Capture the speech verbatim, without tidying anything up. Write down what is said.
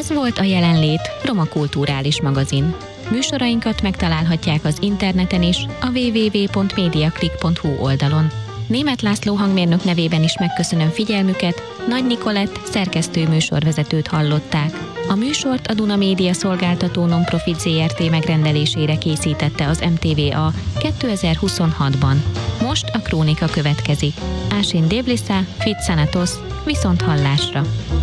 Ez volt a Jelenlét, Roma Kulturális Magazin. Műsorainkat megtalálhatják az interneten is, a double-u double-u double-u pont mediaclick pont hu oldalon. Németh László hangmérnök nevében is megköszönöm figyelmüket, Nagy Nikolett szerkesztő műsorvezetőt hallották. A műsort a Duna Média Szolgáltató Nonprofit zé er té megrendelésére készítette az em té vé á kétezer-huszonhatban. Most a Krónika következik. Ásin Déblisa, Fit Szanatos, viszont hallásra!